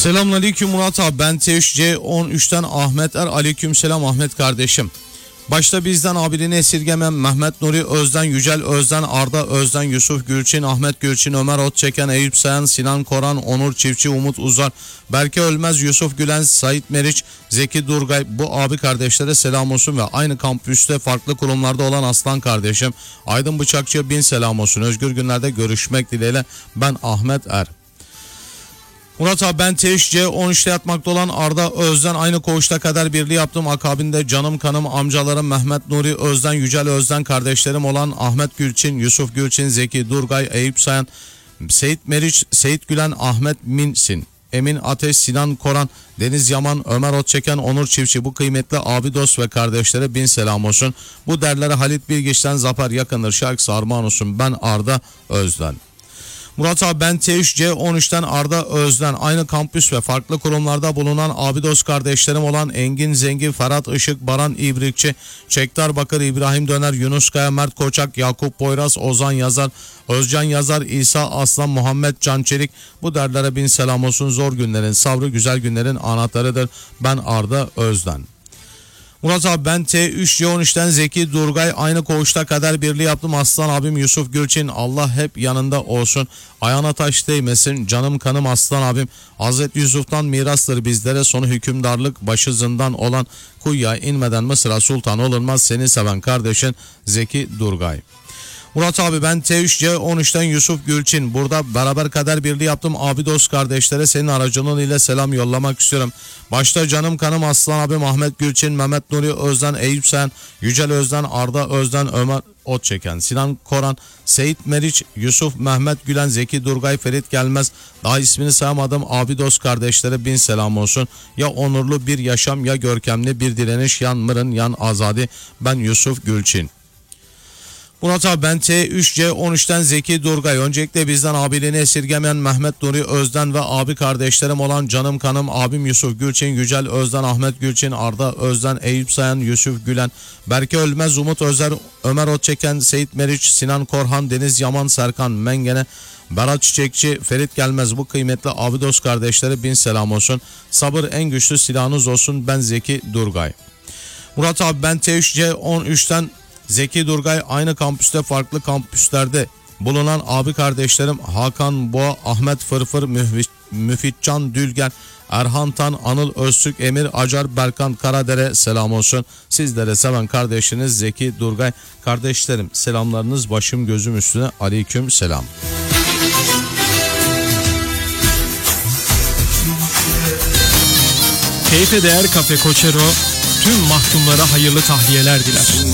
Selamünaleyküm Murat abi, ben T3C13'ten Ahmet Er. Aleykümselam Ahmet kardeşim. Başta bizden abiliğini esirgemem Mehmet Nuri Özden, Yücel Özden, Arda Özden, Yusuf Gülçin, Ahmet Gülçin, Ömer Otçeken, Eyüp Sayan, Sinan Koran, Onur Çiftçi, Umut Uzar, Berke Ölmez, Yusuf Gülen, Sait Meriç, Zeki Durgay, bu abi kardeşlere selam olsun ve aynı kampüste farklı kurumlarda olan Aslan kardeşim Aydın Bıçakçı'ya bin selam olsun. Özgür günlerde görüşmek dileğiyle, ben Ahmet Er. Murat abi, ben T3C13'te yatmakta olan Arda Özden, aynı koğuşta kader birliği yaptım. Akabinde canım kanım amcalarım Mehmet Nuri Özden, Yücel Özden, kardeşlerim olan Ahmet Gülçin, Yusuf Gülçin, Zeki Durgay, Eyüp Sayan, Seyit Meriç, Seyit Gülen, Ahmet Minsin, Emin Ateş, Sinan Koran, Deniz Yaman, Ömer Otçeken, Onur Çiftçi, bu kıymetli abi, dost ve kardeşlere bin selam olsun. Bu derlere Halit Bilgiç'ten Zafer Yakınır şarkısı armağan olsun. Ben Arda Özden. Murat abi, ben T3C13'ten Arda Özden, aynı kampüs ve farklı kurumlarda bulunan abi dost kardeşlerim olan Engin Zengin, Ferhat Işık, Baran İbrikçi, Çektar Bakır, İbrahim Döner, Yunus Kaya, Mert Koçak, Yakup Boyraz, Ozan Yazar, Özcan Yazar, İsa Aslan, Muhammed Can Çelik, bu derlere bin selam olsun. Zor günlerin sabrı, güzel günlerin anahtarıdır. Ben Arda Özden. Murat abi, ben T3C13'ten Zeki Durgay, aynı koğuşta kader birliği yaptım. Aslan abim Yusuf Gülçin, Allah hep yanında olsun. Ayağına taş değmesin canım kanım aslan abim. Hazreti Yusuf'tan mirastır bizlere, sonu hükümdarlık, başı zindan olan, kuyuya inmeden Mısır'a sultan olunmaz, seni seven kardeşin Zeki Durgay. Murat abi, ben T3C13'ten Yusuf Gülçin, burada beraber kader birliği yaptım. Abi dost kardeşlere senin aracılığın ile selam yollamak istiyorum. Başta canım kanım aslan abim Ahmet Gülçin, Mehmet Nuri Özden, Eyüp Sayan, Yücel Özden, Arda Özden, Ömer Otçeken, Sinan Koran, Seyit Meriç, Yusuf, Mehmet Gülen, Zeki Durgay, Ferit Gelmez, daha ismini sayamadım abi dost kardeşlere bin selam olsun. Ya onurlu bir yaşam, ya görkemli bir direniş, yan mırın yan azadi, ben Yusuf Gülçin. Murat abi, ben T3C13'ten Zeki Durgay, öncelikle bizden abiliğini esirgemeyen Mehmet Nuri Özden ve abi kardeşlerim olan canım kanım abim Yusuf Gülçin, Yücel Özden, Ahmet Gülçin, Arda Özden, Eyüp Sayan, Yusuf Gülen, Berke Ölmez, Umut Özer, Ömer Otçeken, Seyit Meriç, Sinan Korhan, Deniz Yaman, Serkan Mengene, Berat Çiçekçi, Ferit Gelmez, bu kıymetli abi dost kardeşlere bin selam olsun. Sabır en güçlü silahınız olsun. Ben Zeki Durgay. Murat abi, ben T3C13'ten Zeki Durgay, aynı kampüste farklı kampüslerde bulunan abi kardeşlerim Hakan Boğa, Ahmet Fırfır, Müfitcan Dülgen, Erhan Tan, Anıl Öztürk, Emir Acar, Berkan Karadere selam olsun. Sizlere seven kardeşiniz Zeki Durgay. Kardeşlerim, selamlarınız başım gözüm üstüne. Aleyküm selam. Keyfe Değer Kafe Koçero tüm mahkumlara hayırlı tahliyeler diler.